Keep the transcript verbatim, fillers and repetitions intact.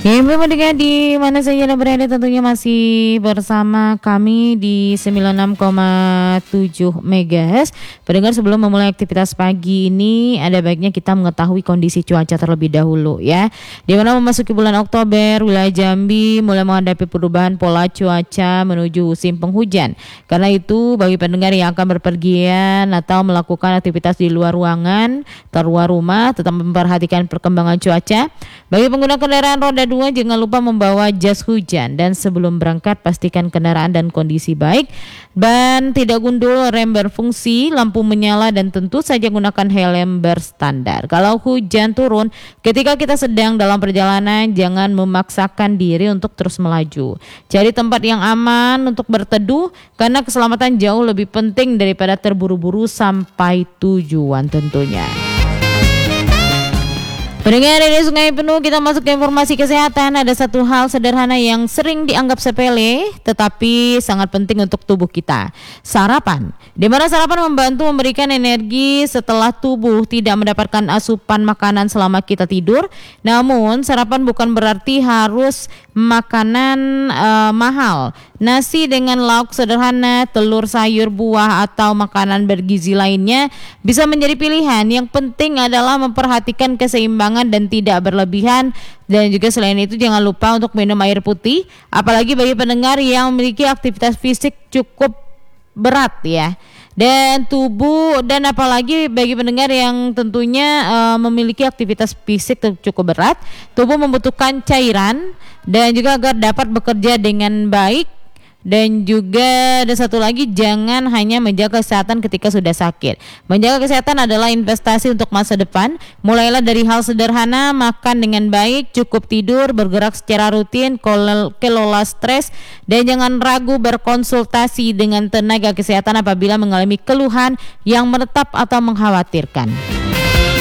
Ya, mendengar di mana saja Anda berada, tentunya masih bersama kami di sembilan puluh enam koma tujuh megahertz. Pendengar, sebelum memulai aktivitas pagi ini, ada baiknya kita mengetahui kondisi cuaca terlebih dahulu ya. Di mana memasuki bulan Oktober, wilayah Jambi mulai menghadapi perubahan pola cuaca menuju musim penghujan. Karena itu, bagi pendengar yang akan berpergian atau melakukan aktivitas di luar ruangan, terluar rumah, tetap memperhatikan perkembangan cuaca. Bagi pengguna kendaraan roda dua, jangan lupa membawa jas hujan, dan sebelum berangkat pastikan kendaraan dan kondisi baik, ban tidak gundul, rem berfungsi, lampu menyala, dan tentu saja gunakan helm berstandar. Kalau hujan turun ketika kita sedang dalam perjalanan, jangan memaksakan diri untuk terus melaju. Cari tempat yang aman untuk berteduh, karena keselamatan jauh lebih penting daripada terburu-buru sampai tujuan tentunya. Pendengar ini Sungai Penuh, kita masuk ke informasi kesehatan. Ada satu hal sederhana yang sering dianggap sepele tetapi sangat penting untuk tubuh kita. Sarapan. Di mana sarapan membantu memberikan energi setelah tubuh tidak mendapatkan asupan makanan selama kita tidur. Namun sarapan bukan berarti harus makanan uh, mahal. Nasi dengan lauk sederhana, telur, sayur, buah, atau makanan bergizi lainnya bisa menjadi pilihan. Yang penting adalah memperhatikan keseimbangan dan tidak berlebihan. Dan juga selain itu jangan lupa untuk minum air putih, apalagi bagi pendengar yang memiliki aktivitas fisik cukup berat ya. Dan tubuh dan apalagi bagi pendengar yang tentunya uh, memiliki aktivitas fisik cukup berat, tubuh membutuhkan cairan dan juga agar dapat bekerja dengan baik. Dan juga ada satu lagi, jangan hanya menjaga kesehatan ketika sudah sakit. Menjaga kesehatan adalah investasi untuk masa depan. Mulailah dari hal sederhana, makan dengan baik, cukup tidur, bergerak secara rutin, kelola stres, dan jangan ragu berkonsultasi dengan tenaga kesehatan apabila mengalami keluhan yang menetap atau mengkhawatirkan.